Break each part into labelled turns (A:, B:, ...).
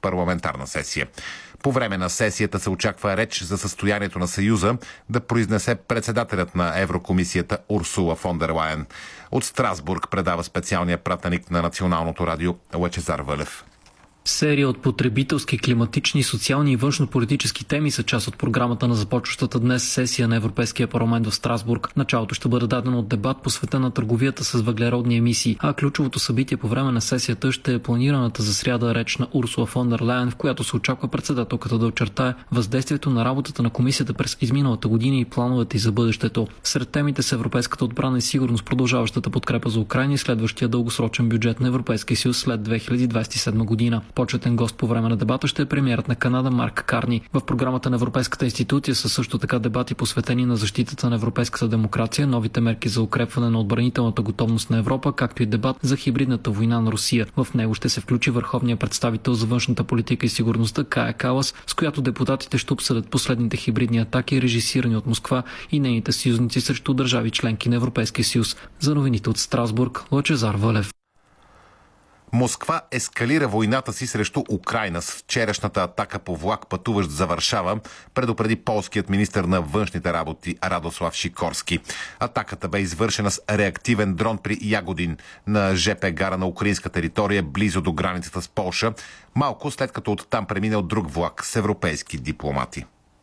A: парламентарна сесия. По време на сесията се очаква реч за състоянието на Съюза да произнесе председателят на Еврокомисията Урсула фон дер Лайен. От Страсбург предава специалния пратеник на Националното радио Лъчезар Вълев.
B: Серия от потребителски, климатични, социални и външно-политически теми са част от програмата на започващата днес сесия на Европейския парламент в Страсбург. Началото ще бъде дадено от дебат, посветен на търговията с въглеродни емисии, а ключовото събитие по време на сесията ще е планираната за сряда реч на Урсула фон дер Лайен, в която се очаква председателката да очертае въздействието на работата на комисията през изминалата година и плановете й за бъдещето. Сред темите са европейската отбрана и сигурност, продължаващата подкрепа за Украйна и следващия дългосрочен бюджет на Европейския съюз след 2027 година. Почетен гост по време на дебата ще е премиерът на Канада Марк Карни. В програмата на Европейската институция са също така дебати, посветени на защитата на европейската демокрация, новите мерки за укрепване на отбранителната готовност на Европа, както и дебат за хибридната война на Русия. В него ще се включи върховният представител за външната политика и сигурността Кая Калас, с която депутатите ще обсъдят последните хибридни атаки, режисирани от Москва и нейните съюзници срещу държави членки на Европейския съюз. За новините от Страсбург, Лъчезар Вълев.
A: Москва ескалира войната си срещу Украйна с вчерашната атака по влак, пътуващ за Варшава, предупреди полският министър на външните работи Радослав Сикорски. Атаката бе извършена с реактивен дрон при Ягодин на ЖП гара на украинска територия, близо до границата с Полша, малко след като оттам преминал друг влак с европейски дипломати.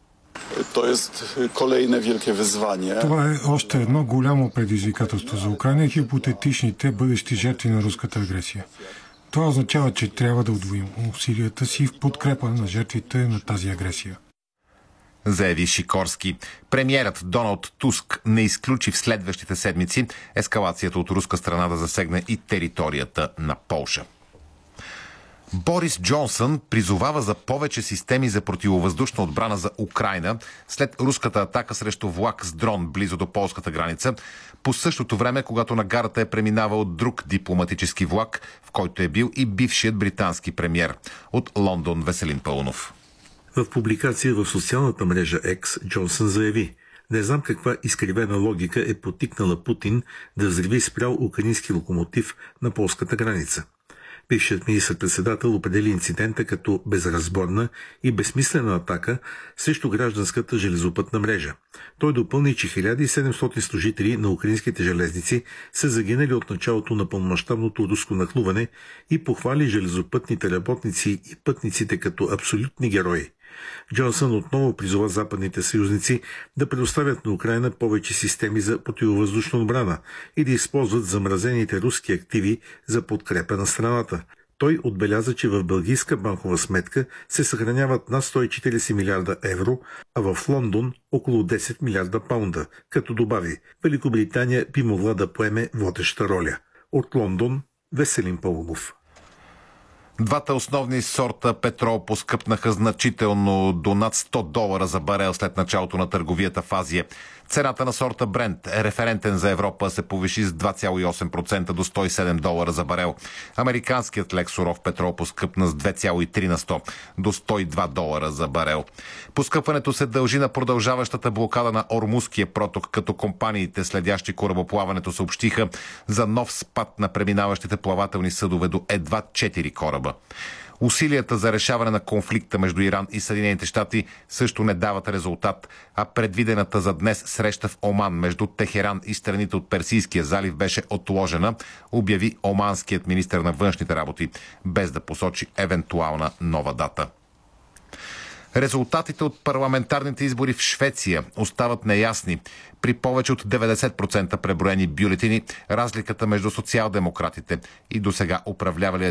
C: Това е още едно голямо предизвикателство за Украйна и хипотетичните бъдещи жертви на руската агресия. Това означава, че трябва да удвоим усилията си в подкрепа на жертвите на тази агресия,
A: заяви Сикорски. Премиерът Доналд Туск не изключи в следващите седмици ескалацията от руска страна да засегне и територията на Полша. Борис Джонсън призовава за повече системи за противовъздушна отбрана за Украйна след руската атака срещу влак с дрон близо до полската граница, по същото време, когато на гарата е преминавал друг дипломатически влак, в който е бил и бившият британски премиер. От Лондон Веселин Пълнов.
D: В публикация в социалната мрежа X Джонсън заяви: "Не знам каква изкривена логика е потикнала Путин да взриви спрял украински локомотив на полската граница." Бившият министър-председател определи инцидента като безразборна и безсмислена атака срещу гражданската железопътна мрежа. Той допълни, че 1700 служители на украинските железници са загинали от началото на пълномащабното руско нахлуване и похвали железопътните работници и пътниците като абсолютни герои. Джонсън отново призова западните съюзници да предоставят на Украйна повече системи за противовъздушна отбрана и да използват замразените руски активи за подкрепа на страната. Той отбеляза, че в белгийска банкова сметка се съхраняват над 140 милиарда евро, а в Лондон около 10 милиарда паунда, като добави: Великобритания би могла да поеме водеща роля. От Лондон Веселин Пълнов.
A: Двата основни сорта петрол поскъпнаха значително до над $100 за барел след началото на търговията в Азия. Цената на сорта Брент, референтен за Европа, се повиши с 2,8% до $107 за барел. Американският лек суров петрол поскъпна с 2,3% до $102 за барел. Поскъпването се дължи на продължаващата блокада на Ормузския проток, като компаниите, следящи корабоплаването, съобщиха за нов спад на преминаващите плавателни съдове до едва 4 кораба. Усилията за решаване на конфликта между Иран и Съединените щати също не дават резултат, а предвидената за днес среща в Оман между Техеран и страните от Персийския залив беше отложена, обяви оманският министър на външните работи, без да посочи евентуална нова дата. Резултатите от парламентарните избори в Швеция остават неясни. При повече от 90% преброени бюлетини, разликата между социал-демократите и досега управлявалия